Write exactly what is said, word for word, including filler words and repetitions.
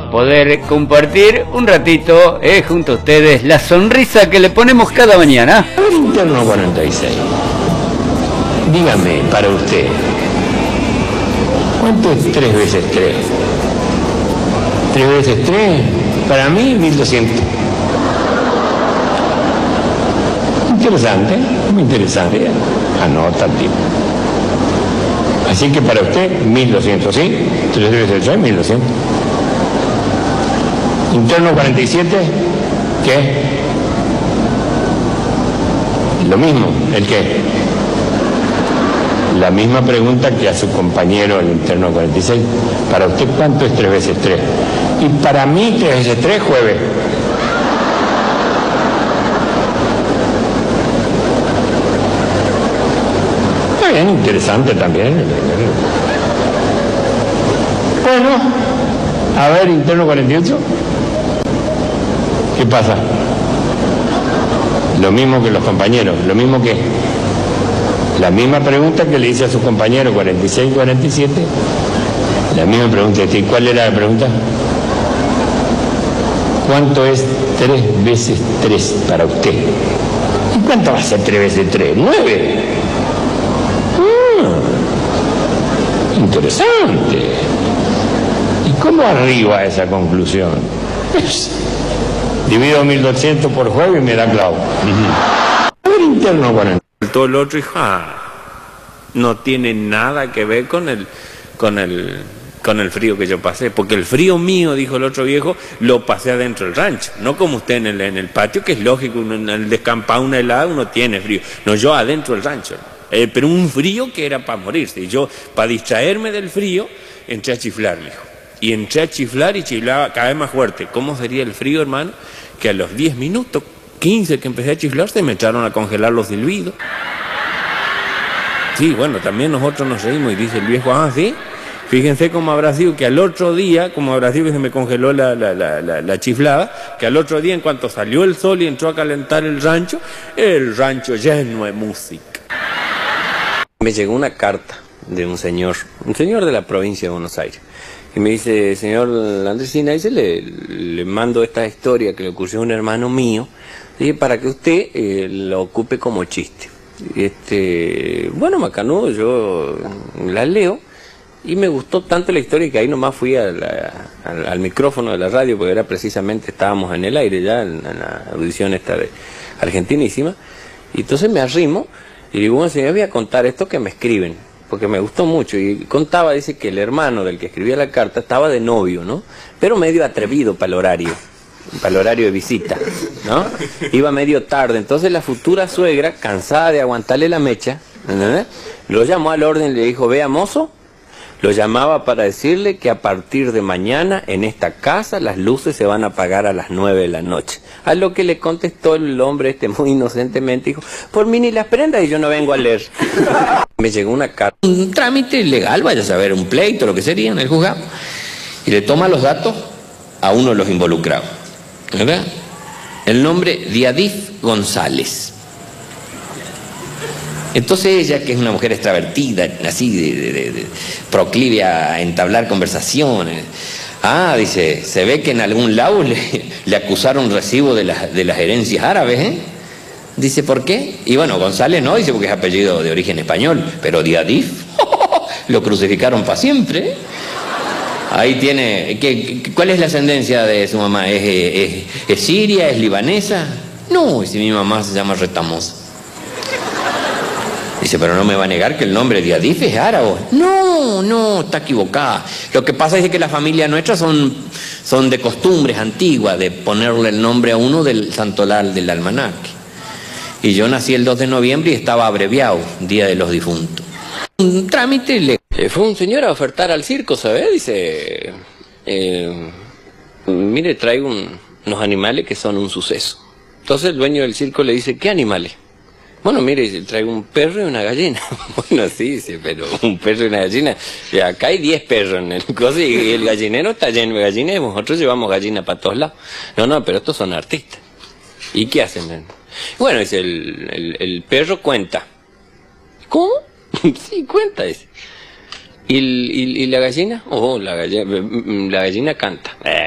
a poder compartir un ratito eh, junto a ustedes la sonrisa que le ponemos cada mañana. A ver, interno cuarenta y seis. Dígame, para usted, ¿cuánto es tres veces tres? tres veces tres, para mí, mil doscientos. Interesante, muy interesante. Anota el tipo. Así que para usted, mil doscientos, ¿sí? tres veces tres, mil doscientos. Interno cuarenta y siete, ¿qué? Lo mismo, ¿el qué? La misma pregunta que a su compañero, el interno cuarenta y seis. Para usted, ¿cuánto es tres veces tres? Y para mí, tres veces tres, jueves. Está bien, interesante también. Bueno, a ver, interno cuarenta y ocho. ¿Qué pasa? Lo mismo que los compañeros, lo mismo que... La misma pregunta que le hice a su compañero, cuarenta y seis, cuarenta y siete. La misma pregunta. ¿Y cuál era la pregunta? ¿Cuánto es tres veces tres para usted? ¿Y cuánto va a ser tres veces tres? ¿nueve? Ah, interesante. ¿Y cómo arriba a esa conclusión? Pues, divido mil doscientos por jueves y me da clavo. A ver, interno cuarenta. Todo el otro hijo, ah, no tiene nada que ver con el, con el, con el frío que yo pasé, porque el frío mío, dijo el otro viejo, lo pasé adentro del rancho, no como usted en el, en el patio, que es lógico, uno, en el descampado, una helada, uno tiene frío, no, yo adentro del rancho, eh, pero un frío que era para morirse, y yo, para distraerme del frío, entré a chiflar, mijo, y entré a chiflar y chiflaba cada vez más fuerte. ¿Cómo sería el frío, hermano? Que a los diez minutos, quince que empecé a chiflar, se me echaron a congelar los silbidos. Sí, bueno, también nosotros nos reímos y dice el viejo, ah, sí, fíjense cómo habrá sido que al otro día, como habrá sido que se me congeló la, la, la, la, la chiflada, que al otro día en cuanto salió el sol y entró a calentar el rancho, el rancho lleno de música. Me llegó una carta de un señor, un señor de la provincia de Buenos Aires, y me dice, señor Andrés Sina, dice, le, le mando esta historia que le ocurrió a un hermano mío, y para que usted eh, lo ocupe como chiste. Este, bueno, macanudo, yo la leo y me gustó tanto la historia que ahí nomás fui a la, al, al micrófono de la radio, porque era precisamente, estábamos en el aire ya, en, en la audición esta de Argentinísima, y entonces me arrimo y digo, bueno, señor, voy a contar esto que me escriben, porque me gustó mucho, y contaba, dice que el hermano del que escribía la carta estaba de novio, ¿no? Pero medio atrevido para el horario. Para el horario de visita, ¿no? Iba medio tarde, entonces la futura suegra, cansada de aguantarle la mecha, ¿entendés? Lo llamó al orden y le dijo, vea mozo, lo llamaba para decirle que a partir de mañana en esta casa las luces se van a apagar a las nueve de la noche. A lo que le contestó el hombre este muy inocentemente, dijo, por mí ni las prendas y yo no vengo a leer. Me llegó una carta, un trámite legal, vaya a saber, un pleito, lo que sería en el juzgado, y le toma los datos a uno de los involucrados. ¿Verdad? El nombre Diadif González. Entonces ella, que es una mujer extravertida, así de, de, de, de proclive a entablar conversaciones, ah, dice, se ve que en algún lado le, le acusaron recibo de, la, de las herencias árabes, ¿eh? Dice, ¿por qué? Y bueno, González no, dice porque es apellido de origen español, pero Diadif, lo crucificaron para siempre, ¿eh? Ahí tiene, ¿qué, ¿cuál es la ascendencia de su mamá? ¿Es, es, es siria? ¿Es libanesa? No, si mi mamá se llama Retamosa. Dice, pero no me va a negar que el nombre de Adif es árabe. No, no, está equivocada. Lo que pasa es que la familia nuestra son, son de costumbres antiguas, de ponerle el nombre a uno del santoral del almanaque. Y yo nací el dos de noviembre y estaba abreviado, Día de los Difuntos. Un trámite legal. Fue un señor a ofertar al circo, ¿sabes? Dice, eh, mire, traigo un, unos animales que son un suceso. Entonces el dueño del circo le dice, ¿qué animales? Bueno, mire, traigo un perro y una gallina. Bueno, sí, sí, pero un perro y una gallina. Y acá hay diez perros en el coso y el gallinero está lleno de gallinas y nosotros llevamos gallinas para todos lados. No, no, pero estos son artistas. ¿Y qué hacen? Bueno, dice, el, el, el perro cuenta. ¿Cómo? Sí, cuenta, dice. ¿Y, y, y la gallina? Oh, la gallina, la gallina canta. Eh,